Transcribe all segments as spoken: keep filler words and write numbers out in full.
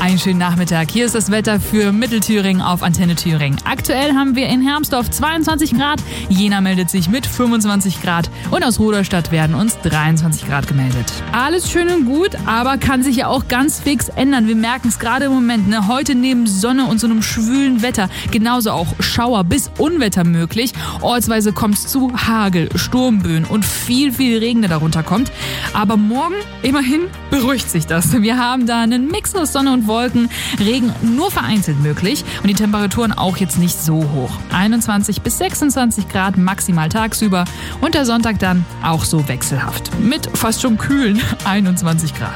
Einen schönen Nachmittag. Hier ist das Wetter für Mittelthüringen auf Antenne Thüringen. Aktuell haben wir in Hermsdorf zweiundzwanzig Grad, Jena meldet sich mit fünfundzwanzig Grad und aus Rudolstadt werden uns dreiundzwanzig Grad gemeldet. Alles schön und gut, aber kann sich ja auch ganz fix ändern. Wir merken es gerade im Moment. Ne? Heute neben Sonne und so einem schwülen Wetter genauso auch Schauer bis Unwetter möglich. Ortsweise kommt es zu Hagel, Sturmböen und viel, viel Regen, der darunter kommt. Aber morgen, immerhin, beruhigt sich das. Wir haben da einen Mix aus Sonne und Wolken, Regen nur vereinzelt möglich und die Temperaturen auch jetzt nicht so hoch. einundzwanzig bis sechsundzwanzig Grad maximal tagsüber und der Sonntag dann auch so wechselhaft. Mit fast schon kühlen einundzwanzig Grad.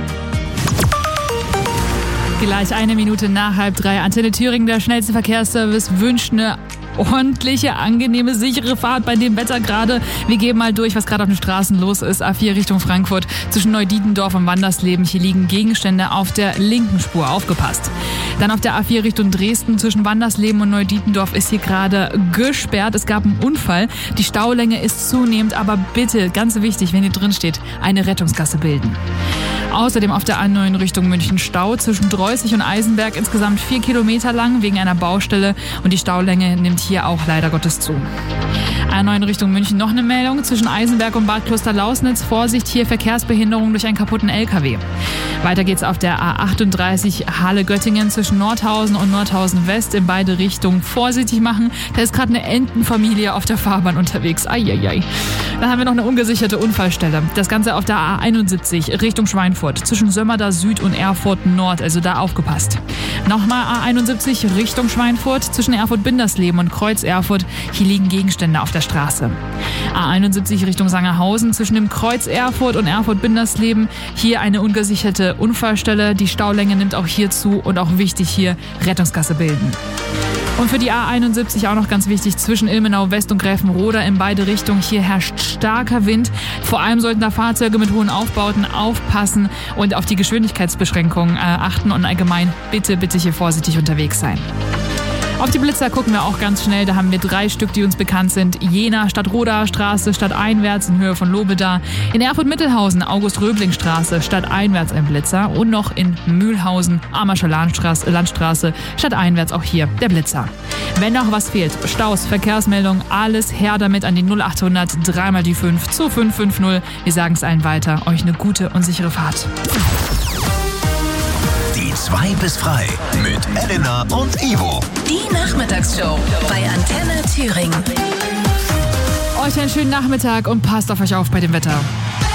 Gleich eine Minute nach halb drei. Antenne Thüringen, der schnellste Verkehrsservice, wünscht eine ordentliche, angenehme, sichere Fahrt bei dem Wetter gerade. Wir gehen mal durch, was gerade auf den Straßen los ist. A vier Richtung Frankfurt zwischen Neudietendorf und Wandersleben. Hier liegen Gegenstände auf der linken Spur. Aufgepasst. Dann auf der A vier Richtung Dresden zwischen Wandersleben und Neudietendorf ist hier gerade gesperrt. Es gab einen Unfall. Die Staulänge ist zunehmend, aber bitte, ganz wichtig, wenn ihr drin steht, eine Rettungsgasse bilden. Außerdem auf der A neun Richtung München Stau zwischen Dreußig und Eisenberg insgesamt vier Kilometer lang wegen einer Baustelle und die Staulänge nimmt hier auch leider Gottes zu. A neun Richtung München noch eine Meldung zwischen Eisenberg und Bad Klosterlausnitz. Vorsicht, hier Verkehrsbehinderung durch einen kaputten L K W. Weiter geht's auf der A achtunddreißig Halle-Göttingen zwischen Nordhausen und Nordhausen West in beide Richtungen. Vorsichtig machen, da ist gerade eine Entenfamilie auf der Fahrbahn unterwegs. Eieiei. Dann haben wir noch eine ungesicherte Unfallstelle. Das Ganze auf der A einundsiebzig Richtung Schweinfurt zwischen Sömmerda Süd und Erfurt Nord, also da aufgepasst. Nochmal A einundsiebzig Richtung Schweinfurt zwischen Erfurt-Bindersleben und Kreuz Erfurt. Hier liegen Gegenstände auf der Straße. A einundsiebzig Richtung Sangerhausen zwischen dem Kreuz Erfurt und Erfurt-Bindersleben. Hier eine ungesicherte Unfallstelle. Die Staulänge nimmt auch hier zu und auch wichtig hier Rettungsgasse bilden. Und für die A einundsiebzig auch noch ganz wichtig, zwischen Ilmenau West und Gräfenroda in beide Richtungen. Hier herrscht starker Wind. Vor allem sollten da Fahrzeuge mit hohen Aufbauten aufpassen und auf die Geschwindigkeitsbeschränkungen äh, achten und allgemein bitte, bitte hier vorsichtig unterwegs sein. Auf die Blitzer gucken wir auch ganz schnell. Da haben wir drei Stück, die uns bekannt sind. Jena, Stadtroda Straße, stadteinwärts in Höhe von Lobeda. In Erfurt-Mittelhausen, August-Röbling-Straße, stadteinwärts ein Blitzer. Und noch in Mühlhausen, Amerscher Landstraße, Landstraße, stadteinwärts auch hier der Blitzer. Wenn noch was fehlt, Staus, Verkehrsmeldung, alles her damit an die null achthundert drei mal die fünf zu fünf fünf null. Wir sagen es allen weiter. Euch eine gute und sichere Fahrt. Die zwei bis frei mit Elena und Ivo. Die Nachmittagsshow bei Antenne Thüringen. Euch einen schönen Nachmittag und passt auf euch auf bei dem Wetter.